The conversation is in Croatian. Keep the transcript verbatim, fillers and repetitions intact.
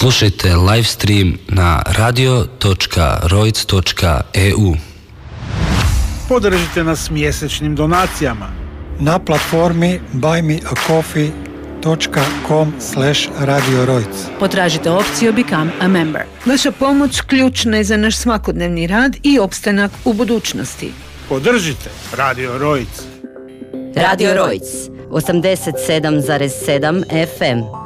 Slušajte live stream na radio točka rojc točka e u. Podržite nas mjesečnim donacijama na platformi buy me a coffee dot com slash radio rojc. Potražite opciju Become a Member. Vaša pomoć ključna je za naš svakodnevni rad i opstanak u budućnosti. Podržite Radio Rojc. Radio Rojc, osamdeset sedam zarez sedam ef em.